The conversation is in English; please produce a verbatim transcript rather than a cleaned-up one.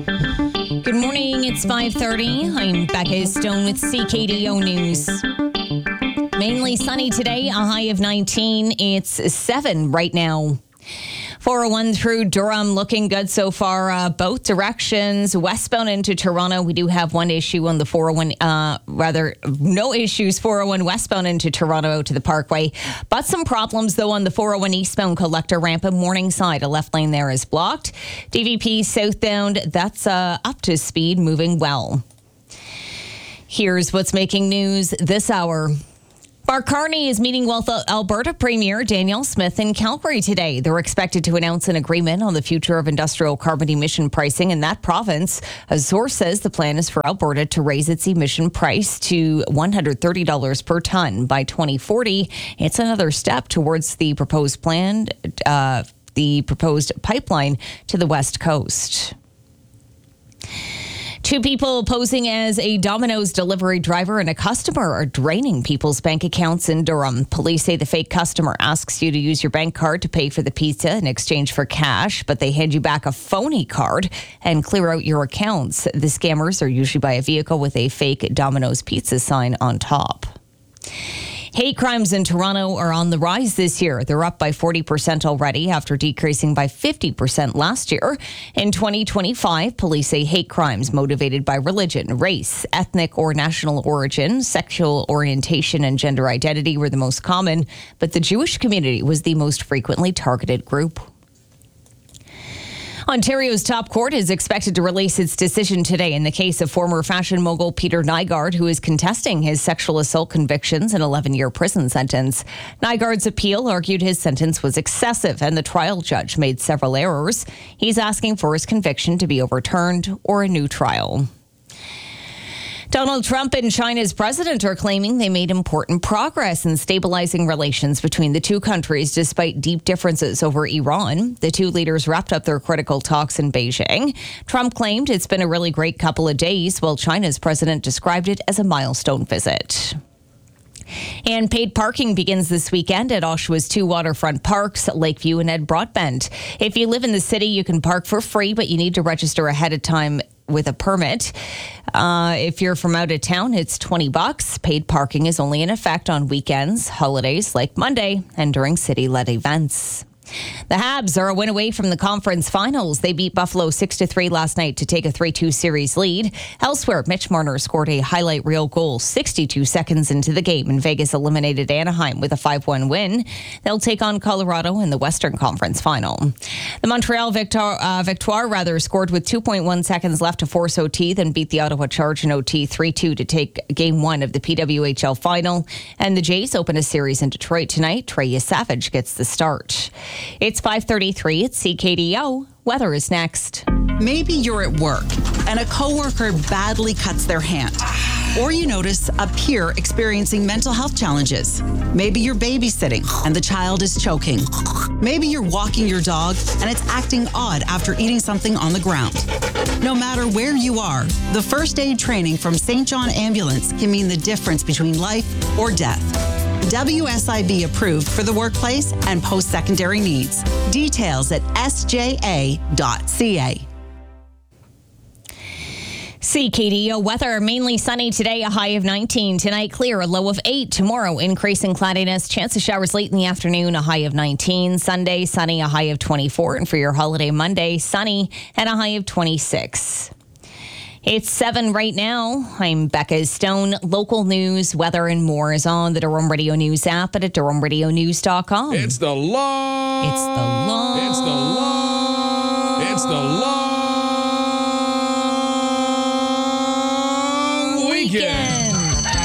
Good morning, it's five thirty. I'm Becca Stone with C K D O News. Mainly sunny today, a high of nineteen. It's seven right now. four oh one through Durham, looking good so far. Uh, both directions, westbound into Toronto. We do have one issue on the four oh one, uh, rather, no issues, four oh one westbound into Toronto out to the Parkway. But some problems, though, on the four oh one eastbound collector ramp at Morningside. A left lane there is blocked. D V P southbound, that's uh, up to speed, moving well. Here's what's making news this hour. Mark Carney is meeting with Alberta Premier Danielle Smith in Calgary today. They're expected to announce an agreement on the future of industrial carbon emission pricing in that province. A source says the plan is for Alberta to raise its emission price to one hundred thirty dollars per ton by twenty forty. It's another step towards the proposed plan, uh, the proposed pipeline to the West Coast. Two people posing as a Domino's delivery driver and a customer are draining people's bank accounts in Durham. Police say the fake customer asks you to use your bank card to pay for the pizza in exchange for cash, but they hand you back a phony card and clear out your accounts. The scammers are usually by a vehicle with a fake Domino's pizza sign on top. Hate crimes in Toronto are on the rise this year. They're up by forty percent already after decreasing by fifty percent last year. In twenty twenty-five, police say hate crimes motivated by religion, race, ethnic or national origin, sexual orientation and gender identity were the most common, but the Jewish community was the most frequently targeted group. Ontario's top court is expected to release its decision today in the case of former fashion mogul Peter Nygard, who is contesting his sexual assault convictions and eleven-year prison sentence. Nygard's appeal argued his sentence was excessive and the trial judge made several errors. He's asking for his conviction to be overturned or a new trial. Donald Trump and China's president are claiming they made important progress in stabilizing relations between the two countries despite deep differences over Iran. The two leaders wrapped up their critical talks in Beijing. Trump claimed it's been a really great couple of days, while China's president described it as a milestone visit. And paid parking begins this weekend at Oshawa's two waterfront parks, Lakeview and Ed Broadbent. If you live in the city, you can park for free, but you need to register ahead of time with a permit. Uh, if you're from out of town, it's twenty bucks. Paid parking is only in effect on weekends, holidays like Monday, and during city-led events. The Habs are a win away from the conference finals. They beat Buffalo six to three last night to take a three two series lead. Elsewhere, Mitch Marner scored a highlight reel goal sixty-two seconds into the game, and Vegas eliminated Anaheim with a five one win. They'll take on Colorado in the Western Conference final. The Montreal Victor, uh, Victoire rather scored with two point one seconds left to force O T, then beat the Ottawa Charge in O T three two to take game one of the P W H L final. And the Jays open a series in Detroit tonight. Trey Savage gets the start. It's five thirty-three. It's C K D O. Weather is next. Maybe you're at work and a coworker badly cuts their hand. Or you notice a peer experiencing mental health challenges. Maybe you're babysitting and the child is choking. Maybe you're walking your dog and it's acting odd after eating something on the ground. No matter where you are, the first aid training from Saint John Ambulance can mean the difference between life or death. W S I B approved for the workplace and post-secondary needs. Details at s j a dot c a. C K D O weather, mainly sunny today, a high of nineteen. Tonight, clear, a low of eight. Tomorrow, increasing cloudiness, chance of showers late in the afternoon, a high of nineteen. Sunday, sunny, a high of twenty-four. And for your holiday Monday, sunny and a high of twenty-six. It's seven right now. I'm Becca Stone. Local news, weather, and more is on the Durham Radio News app and at durham radio news dot com. It's the law. It's the law. It's the law. It's the law.